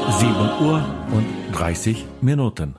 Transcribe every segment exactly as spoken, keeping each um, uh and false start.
sieben Uhr und dreißig Minuten.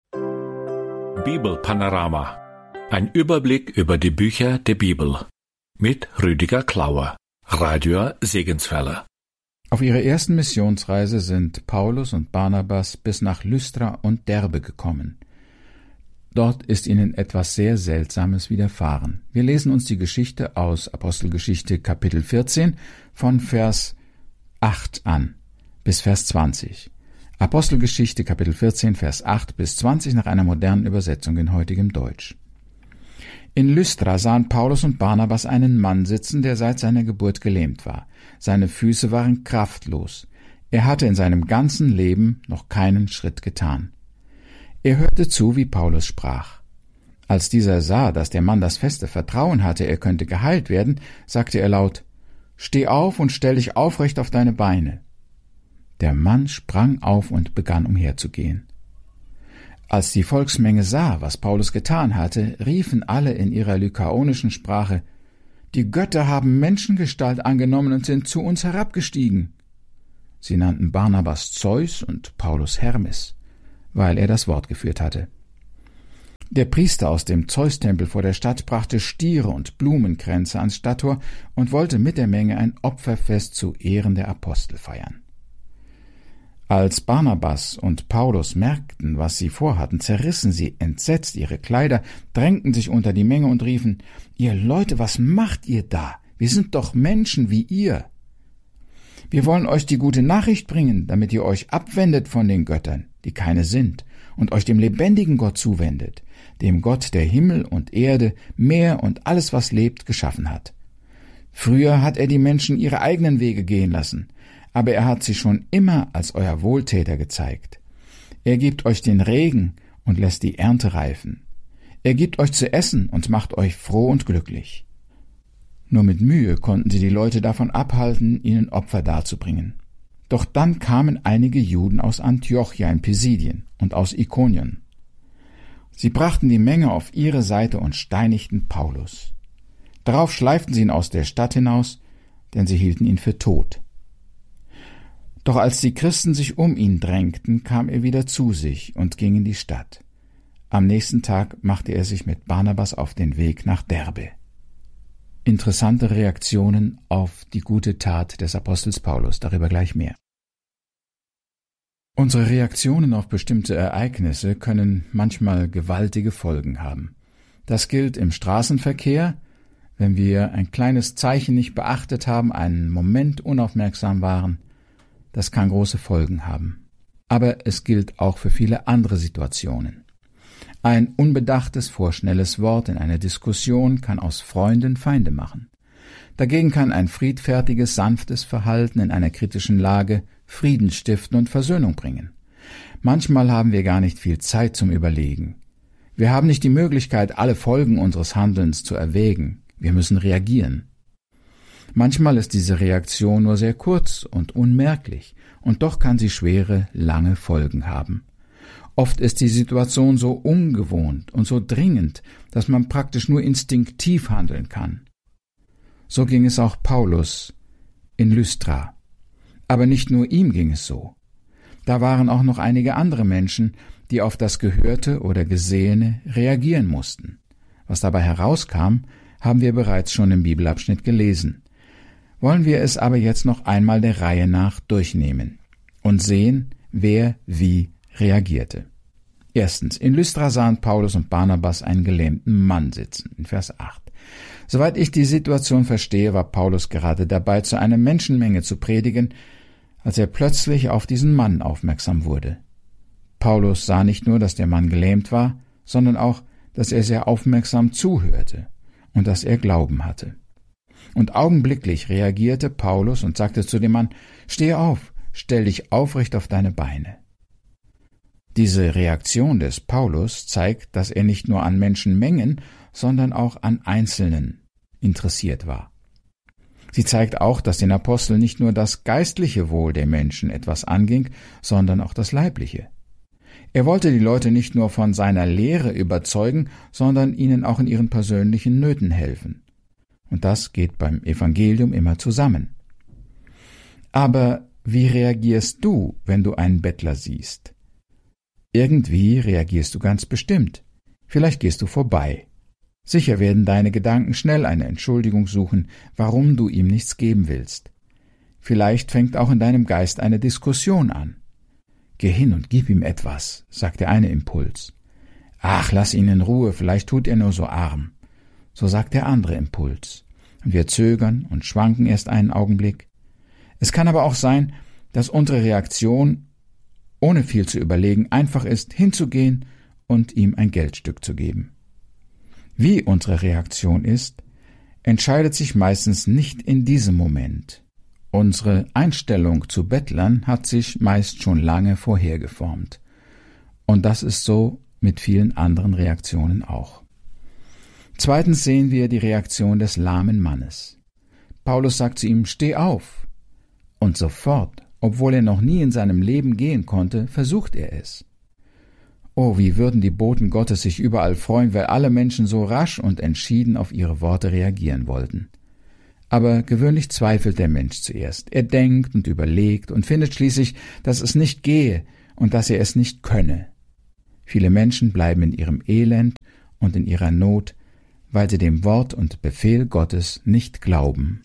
Bibelpanorama. Ein Überblick über die Bücher der Bibel. Mit Rüdiger Klauer, Radio Segenswelle. Auf ihrer ersten Missionsreise sind Paulus und Barnabas bis nach Lystra und Derbe gekommen. Dort ist ihnen etwas sehr Seltsames widerfahren. Wir lesen uns die Geschichte aus Apostelgeschichte Kapitel vierzehn von Vers acht an bis Vers zwanzig. Apostelgeschichte Kapitel vierzehn, Vers acht bis zwanzig nach einer modernen Übersetzung in heutigem Deutsch. In Lystra sahen Paulus und Barnabas einen Mann sitzen, der seit seiner Geburt gelähmt war. Seine Füße waren kraftlos. Er hatte in seinem ganzen Leben noch keinen Schritt getan. Er hörte zu, wie Paulus sprach. Als dieser sah, dass der Mann das feste Vertrauen hatte, er könnte geheilt werden, sagte er laut: »Steh auf und stell dich aufrecht auf deine Beine.« Der Mann sprang auf und begann umherzugehen. Als die Volksmenge sah, was Paulus getan hatte, riefen alle in ihrer lykaonischen Sprache: »Die Götter haben Menschengestalt angenommen und sind zu uns herabgestiegen.« Sie nannten Barnabas Zeus und Paulus Hermes, weil er das Wort geführt hatte. Der Priester aus dem Zeustempel vor der Stadt brachte Stiere und Blumenkränze ans Stadttor und wollte mit der Menge ein Opferfest zu Ehren der Apostel feiern. Als Barnabas und Paulus merkten, was sie vorhatten, zerrissen sie entsetzt ihre Kleider, drängten sich unter die Menge und riefen: »Ihr Leute, was macht ihr da? Wir sind doch Menschen wie ihr. Wir wollen euch die gute Nachricht bringen, damit ihr euch abwendet von den Göttern, die keine sind, und euch dem lebendigen Gott zuwendet, dem Gott, der Himmel und Erde, Meer und alles, was lebt, geschaffen hat. Früher hat er die Menschen ihre eigenen Wege gehen lassen, aber er hat sie schon immer als euer Wohltäter gezeigt. Er gibt euch den Regen und lässt die Ernte reifen. Er gibt euch zu essen und macht euch froh und glücklich.« Nur mit Mühe konnten sie die Leute davon abhalten, ihnen Opfer darzubringen. Doch dann kamen einige Juden aus Antiochia in Pisidien und aus Ikonien. Sie brachten die Menge auf ihre Seite und steinigten Paulus. Darauf schleiften sie ihn aus der Stadt hinaus, denn sie hielten ihn für tot. Doch als die Christen sich um ihn drängten, kam er wieder zu sich und ging in die Stadt. Am nächsten Tag machte er sich mit Barnabas auf den Weg nach Derbe. Interessante Reaktionen auf die gute Tat des Apostels Paulus, darüber gleich mehr. Unsere Reaktionen auf bestimmte Ereignisse können manchmal gewaltige Folgen haben. Das gilt im Straßenverkehr, wenn wir ein kleines Zeichen nicht beachtet haben, einen Moment unaufmerksam waren. Das kann große Folgen haben. Aber es gilt auch für viele andere Situationen. Ein unbedachtes, vorschnelles Wort in einer Diskussion kann aus Freunden Feinde machen. Dagegen kann ein friedfertiges, sanftes Verhalten in einer kritischen Lage Frieden stiften und Versöhnung bringen. Manchmal haben wir gar nicht viel Zeit zum Überlegen. Wir haben nicht die Möglichkeit, alle Folgen unseres Handelns zu erwägen. Wir müssen reagieren. Manchmal ist diese Reaktion nur sehr kurz und unmerklich, und doch kann sie schwere, lange Folgen haben. Oft ist die Situation so ungewohnt und so dringend, dass man praktisch nur instinktiv handeln kann. So ging es auch Paulus in Lystra. Aber nicht nur ihm ging es so. Da waren auch noch einige andere Menschen, die auf das Gehörte oder Gesehene reagieren mussten. Was dabei herauskam, haben wir bereits schon im Bibelabschnitt gelesen. Wollen wir es aber jetzt noch einmal der Reihe nach durchnehmen und sehen, wer wie reagierte. Erstens, in Lystra sahen Paulus und Barnabas einen gelähmten Mann sitzen, in Vers acht. Soweit ich die Situation verstehe, war Paulus gerade dabei, zu einer Menschenmenge zu predigen, als er plötzlich auf diesen Mann aufmerksam wurde. Paulus sah nicht nur, dass der Mann gelähmt war, sondern auch, dass er sehr aufmerksam zuhörte und dass er Glauben hatte. Und augenblicklich reagierte Paulus und sagte zu dem Mann: »Steh auf, stell dich aufrecht auf deine Beine.« Diese Reaktion des Paulus zeigt, dass er nicht nur an Menschenmengen, sondern auch an Einzelnen interessiert war. Sie zeigt auch, dass den Aposteln nicht nur das geistliche Wohl der Menschen etwas anging, sondern auch das leibliche. Er wollte die Leute nicht nur von seiner Lehre überzeugen, sondern ihnen auch in ihren persönlichen Nöten helfen. Und das geht beim Evangelium immer zusammen. Aber Wie reagierst du, wenn du einen Bettler siehst? Irgendwie reagierst du ganz bestimmt. Vielleicht gehst du vorbei. Sicher werden deine Gedanken schnell eine Entschuldigung suchen, warum du ihm nichts geben willst. Vielleicht fängt auch in deinem Geist eine Diskussion an. Geh hin und gib ihm etwas, sagt der eine Impuls. Ach, lass ihn in Ruhe, vielleicht tut er nur so arm. So sagt der andere Impuls. Und wir zögern und schwanken erst einen Augenblick. Es kann aber auch sein, dass unsere Reaktion, ohne viel zu überlegen, einfach ist, hinzugehen und ihm ein Geldstück zu geben. Wie unsere Reaktion ist, entscheidet sich meistens nicht in diesem Moment. Unsere Einstellung zu Bettlern hat sich meist schon lange vorher geformt. Und das ist so mit vielen anderen Reaktionen auch. Zweitens sehen wir die Reaktion des lahmen Mannes. Paulus sagt zu ihm, steh auf. Und sofort, obwohl er noch nie in seinem Leben gehen konnte, versucht er es. Oh, wie würden die Boten Gottes sich überall freuen, weil alle Menschen so rasch und entschieden auf ihre Worte reagieren wollten. Aber gewöhnlich zweifelt der Mensch zuerst. Er denkt und überlegt und findet schließlich, dass es nicht gehe und dass er es nicht könne. Viele Menschen bleiben in ihrem Elend und in ihrer Not, weil sie dem Wort und Befehl Gottes nicht glauben.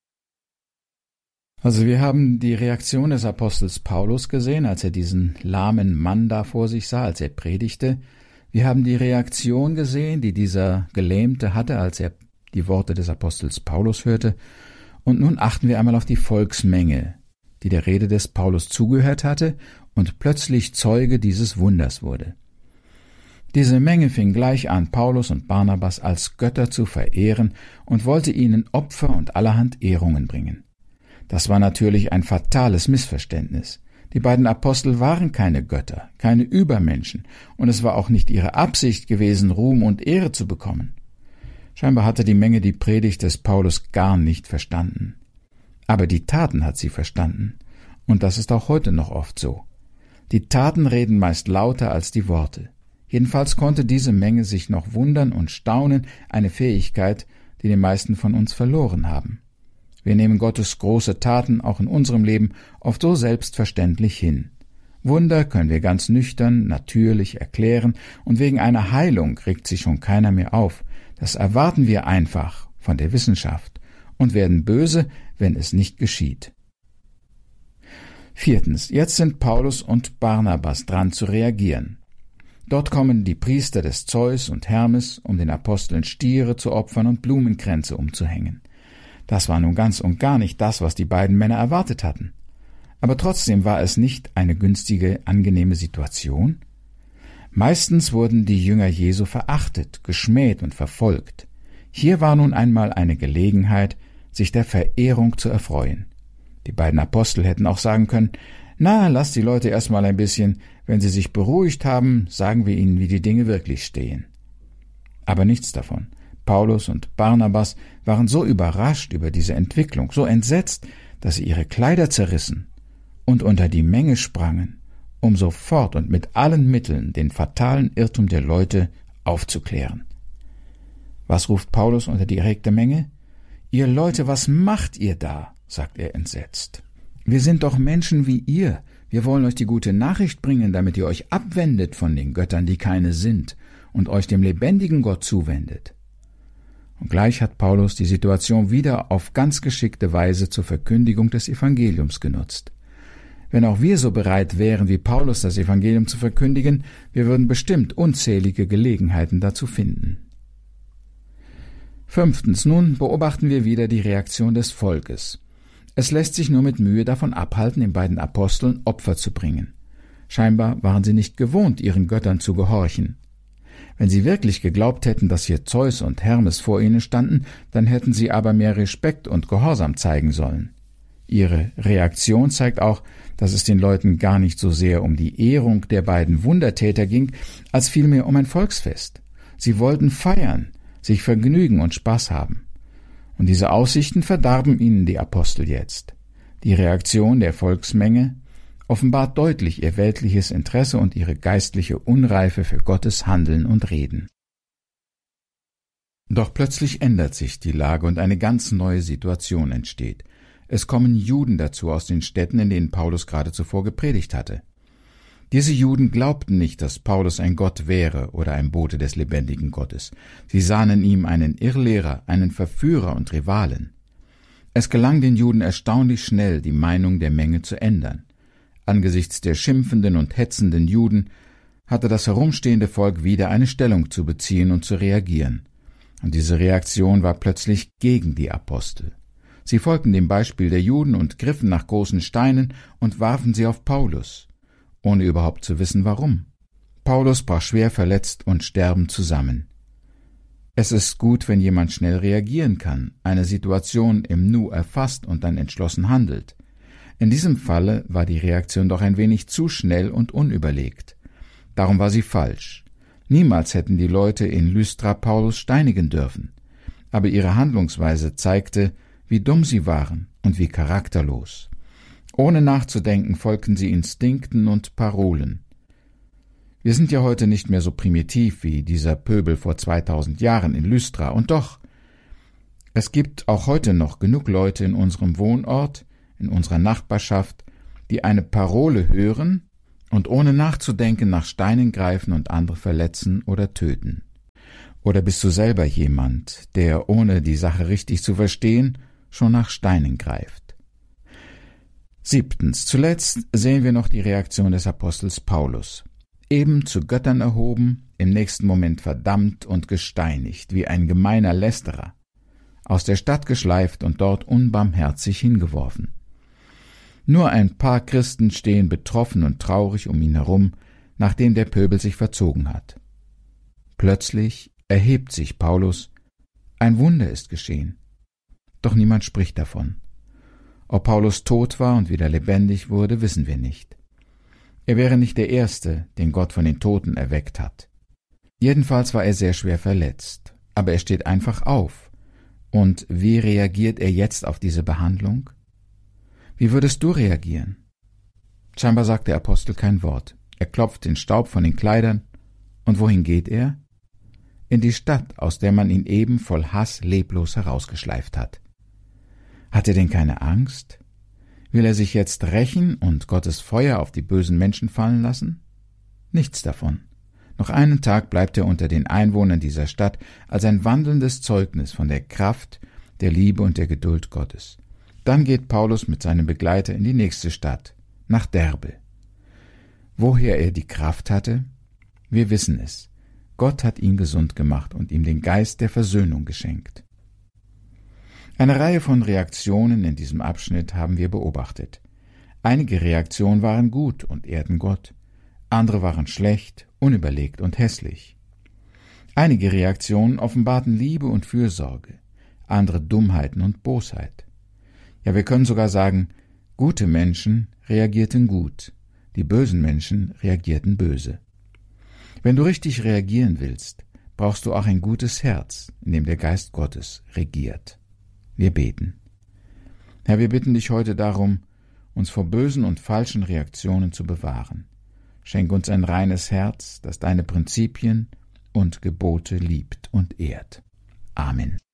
Also wir haben die Reaktion des Apostels Paulus gesehen, als er diesen lahmen Mann da vor sich sah, als er predigte. Wir haben die Reaktion gesehen, die dieser Gelähmte hatte, als er die Worte des Apostels Paulus hörte. Und nun achten wir einmal auf die Volksmenge, die der Rede des Paulus zugehört hatte und plötzlich Zeuge dieses Wunders wurde. Diese Menge fing gleich an, Paulus und Barnabas als Götter zu verehren und wollte ihnen Opfer und allerhand Ehrungen bringen. Das war natürlich ein fatales Missverständnis. Die beiden Apostel waren keine Götter, keine Übermenschen, und es war auch nicht ihre Absicht gewesen, Ruhm und Ehre zu bekommen. Scheinbar hatte die Menge die Predigt des Paulus gar nicht verstanden. Aber die Taten hat sie verstanden, und das ist auch heute noch oft so. Die Taten reden meist lauter als die Worte. Jedenfalls konnte diese Menge sich noch wundern und staunen, eine Fähigkeit, die die meisten von uns verloren haben. Wir nehmen Gottes große Taten auch in unserem Leben oft so selbstverständlich hin. Wunder können wir ganz nüchtern, natürlich erklären, und wegen einer Heilung regt sich schon keiner mehr auf. Das erwarten wir einfach von der Wissenschaft und werden böse, wenn es nicht geschieht. Viertens, jetzt sind Paulus und Barnabas dran zu reagieren. Dort kommen die Priester des Zeus und Hermes, um den Aposteln Stiere zu opfern und Blumenkränze umzuhängen. Das war nun ganz und gar nicht das, was die beiden Männer erwartet hatten. Aber trotzdem war es nicht eine günstige, angenehme Situation. Meistens wurden die Jünger Jesu verachtet, geschmäht und verfolgt. Hier war nun einmal eine Gelegenheit, sich der Verehrung zu erfreuen. Die beiden Apostel hätten auch sagen können, na, lasst die Leute erst mal ein bisschen, wenn sie sich beruhigt haben, sagen wir ihnen, wie die Dinge wirklich stehen. Aber nichts davon. Paulus und Barnabas waren so überrascht über diese Entwicklung, so entsetzt, dass sie ihre Kleider zerrissen und unter die Menge sprangen, um sofort und mit allen Mitteln den fatalen Irrtum der Leute aufzuklären. Was ruft Paulus unter die erregte Menge? »Ihr Leute, was macht ihr da?« sagt er entsetzt. »Wir sind doch Menschen wie ihr. Wir wollen euch die gute Nachricht bringen, damit ihr euch abwendet von den Göttern, die keine sind, und euch dem lebendigen Gott zuwendet.« Und gleich hat Paulus die Situation wieder auf ganz geschickte Weise zur Verkündigung des Evangeliums genutzt. Wenn auch wir so bereit wären, wie Paulus das Evangelium zu verkündigen, wir würden bestimmt unzählige Gelegenheiten dazu finden. Fünftens, nun beobachten wir wieder die Reaktion des Volkes. Es lässt sich nur mit Mühe davon abhalten, den beiden Aposteln Opfer zu bringen. Scheinbar waren sie nicht gewohnt, ihren Göttern zu gehorchen. Wenn sie wirklich geglaubt hätten, dass hier Zeus und Hermes vor ihnen standen, dann hätten sie aber mehr Respekt und Gehorsam zeigen sollen. Ihre Reaktion zeigt auch, dass es den Leuten gar nicht so sehr um die Ehrung der beiden Wundertäter ging, als vielmehr um ein Volksfest. Sie wollten feiern, sich vergnügen und Spaß haben. Und diese Aussichten verdarben ihnen die Apostel jetzt. Die Reaktion der Volksmenge offenbart deutlich ihr weltliches Interesse und ihre geistliche Unreife für Gottes Handeln und Reden. Doch plötzlich ändert sich die Lage und eine ganz neue Situation entsteht. Es kommen Juden dazu aus den Städten, in denen Paulus gerade zuvor gepredigt hatte. Diese Juden glaubten nicht, dass Paulus ein Gott wäre oder ein Bote des lebendigen Gottes. Sie sahen in ihm einen Irrlehrer, einen Verführer und Rivalen. Es gelang den Juden erstaunlich schnell, die Meinung der Menge zu ändern. Angesichts der schimpfenden und hetzenden Juden hatte das herumstehende Volk wieder eine Stellung zu beziehen und zu reagieren. Und diese Reaktion war plötzlich gegen die Apostel. Sie folgten dem Beispiel der Juden und griffen nach großen Steinen und warfen sie auf Paulus, ohne überhaupt zu wissen, warum. Paulus brach schwer verletzt und sterbend zusammen. Es ist gut, wenn jemand schnell reagieren kann, eine Situation im Nu erfasst und dann entschlossen handelt. In diesem Falle war die Reaktion doch ein wenig zu schnell und unüberlegt. Darum war sie falsch. Niemals hätten die Leute in Lystra Paulus steinigen dürfen. Aber ihre Handlungsweise zeigte, wie dumm sie waren und wie charakterlos. Ohne nachzudenken folgten sie Instinkten und Parolen. Wir sind ja heute nicht mehr so primitiv wie dieser Pöbel vor zweitausend Jahren in Lystra, und doch, es gibt auch heute noch genug Leute in unserem Wohnort, in unserer Nachbarschaft, die eine Parole hören und ohne nachzudenken nach Steinen greifen und andere verletzen oder töten. Oder bist du selber jemand, der, ohne die Sache richtig zu verstehen, schon nach Steinen greift? Siebtens. Zuletzt sehen wir noch die Reaktion des Apostels Paulus. Eben zu Göttern erhoben, im nächsten Moment verdammt und gesteinigt, wie ein gemeiner Lästerer, aus der Stadt geschleift und dort unbarmherzig hingeworfen. Nur ein paar Christen stehen betroffen und traurig um ihn herum, nachdem der Pöbel sich verzogen hat. Plötzlich erhebt sich Paulus, ein Wunder ist geschehen. Doch niemand spricht davon. Ob Paulus tot war und wieder lebendig wurde, wissen wir nicht. Er wäre nicht der Erste, den Gott von den Toten erweckt hat. Jedenfalls war er sehr schwer verletzt, aber er steht einfach auf. Und wie reagiert er jetzt auf diese Behandlung? Wie würdest du reagieren? Scheinbar sagt der Apostel kein Wort. Er klopft den Staub von den Kleidern. Und wohin geht er? In die Stadt, aus der man ihn eben voll Hass leblos herausgeschleift hat. Hat er denn keine Angst? Will er sich jetzt rächen und Gottes Feuer auf die bösen Menschen fallen lassen? Nichts davon. Noch einen Tag bleibt er unter den Einwohnern dieser Stadt als ein wandelndes Zeugnis von der Kraft, der Liebe und der Geduld Gottes. Dann geht Paulus mit seinem Begleiter in die nächste Stadt, nach Derbe. Woher er die Kraft hatte? Wir wissen es. Gott hat ihn gesund gemacht und ihm den Geist der Versöhnung geschenkt. Eine Reihe von Reaktionen in diesem Abschnitt haben wir beobachtet. Einige Reaktionen waren gut und ehrten Gott, andere waren schlecht, unüberlegt und hässlich. Einige Reaktionen offenbarten Liebe und Fürsorge, andere Dummheiten und Bosheit. Ja, wir können sogar sagen, gute Menschen reagierten gut, die bösen Menschen reagierten böse. Wenn du richtig reagieren willst, brauchst du auch ein gutes Herz, in dem der Geist Gottes regiert. Wir beten. Herr, wir bitten dich heute darum, uns vor bösen und falschen Reaktionen zu bewahren. Schenk uns ein reines Herz, das deine Prinzipien und Gebote liebt und ehrt. Amen.